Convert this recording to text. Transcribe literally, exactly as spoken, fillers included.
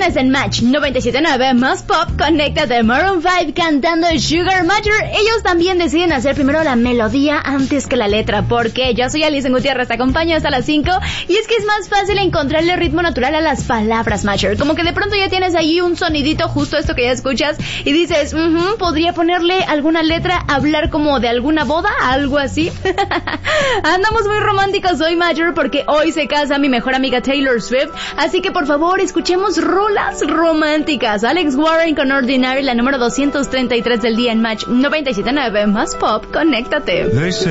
viernes en Match noventa y siete punto nueve más Pop, conéctate. Maroon cinco cantando Sugar Major. Ellos también deciden hacer primero la melodía antes que la letra, porque yo soy Alison Gutiérrez, te acompaño hasta las cinco, y es que es más fácil encontrarle ritmo natural a las palabras, Major. Como que de pronto ya tienes ahí un sonidito, justo esto que ya escuchas, y dices, uh-huh, podría ponerle alguna letra, hablar como de alguna boda, algo así. Andamos muy románticos hoy, Major, porque hoy se casa mi mejor amiga Taylor Swift, así que por favor escuchemos rolas románticas. Alex Warren con Ordinary, la número doscientos treinta y tres del día en Match noventa y siete punto nueve más Pop, conéctate.